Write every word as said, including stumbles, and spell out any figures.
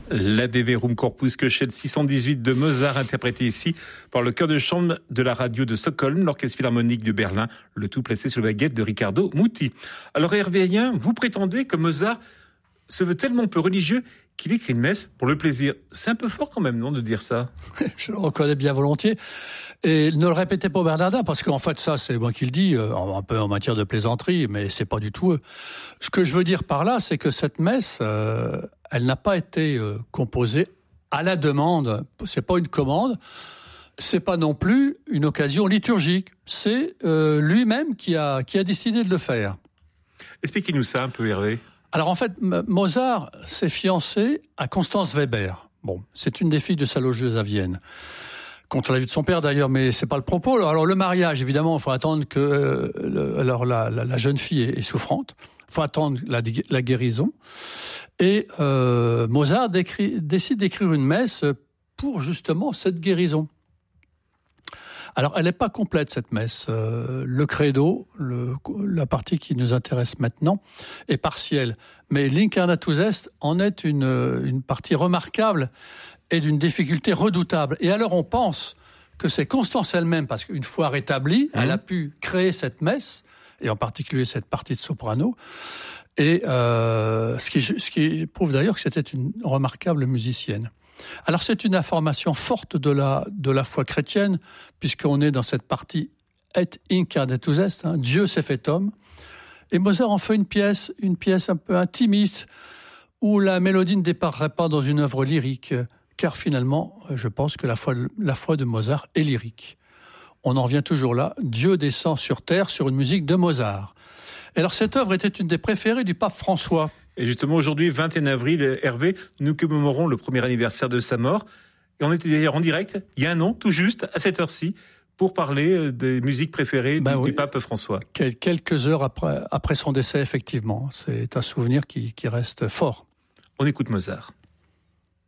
L'Ade Verum Corpus Köchel six cent dix-huit de Mozart, interprété ici par le chœur de chambre de la radio de Stockholm, l'Orchestre Philharmonique de Berlin, le tout placé sur la baguette de Riccardo Muti. Alors Hervé Hayen, vous prétendez que Mozart se veut tellement peu religieux qu'il écrit une messe pour le plaisir. C'est un peu fort quand même, non, de dire ça? Je le reconnais bien volontiers. Et ne le répétez pas Bernardin, parce qu'en fait, ça, c'est moi qui le dis, un peu en matière de plaisanterie, mais c'est pas du tout eux. Ce que je veux dire par là, c'est que cette messe, euh, elle n'a pas été euh, composée à la demande. C'est pas une commande. C'est pas non plus une occasion liturgique. C'est euh, lui-même qui a, qui a décidé de le faire. Expliquez-nous ça un peu, Hervé. Alors en fait, Mozart s'est fiancé à Constance Weber. Bon, c'est une des filles de sa logeuse à Vienne. Contre l'avis de son père d'ailleurs, mais c'est pas le propos. Alors le mariage, évidemment, il faut attendre que euh, le, alors la, la, la jeune fille est, est souffrante. Il faut attendre la, la guérison. Et euh, Mozart décrit, décide d'écrire une messe pour justement cette guérison. Alors, elle n'est pas complète, cette messe. Euh, le credo, le, la partie qui nous intéresse maintenant, est partielle. Mais l'Incarnatus Est en est une, une partie remarquable et d'une difficulté redoutable. Et alors, on pense que c'est Constance elle-même, parce qu'une fois rétablie, mmh. elle a pu créer cette messe, et en particulier cette partie de soprano, et euh, ce, qui, ce qui prouve d'ailleurs que c'était une remarquable musicienne. Alors c'est une information forte de la, de la foi chrétienne, puisqu'on est dans cette partie « Et incarnatus est hein, », Dieu s'est fait homme. Et Mozart en fait une pièce, une pièce un peu intimiste, où la mélodie ne déparerait pas dans une œuvre lyrique, car finalement, je pense que la foi, la foi de Mozart est lyrique. On en revient toujours là, Dieu descend sur terre sur une musique de Mozart. Et alors cette œuvre était une des préférées du pape François. Et justement, aujourd'hui, vingt et un avril, Hervé, nous commémorons le premier anniversaire de sa mort. Et on était d'ailleurs en direct, il y a un an, tout juste, à cette heure-ci, pour parler des musiques préférées ben du, oui. du pape François. Quelques heures après, après son décès, effectivement. C'est un souvenir qui, qui reste fort. On écoute Mozart.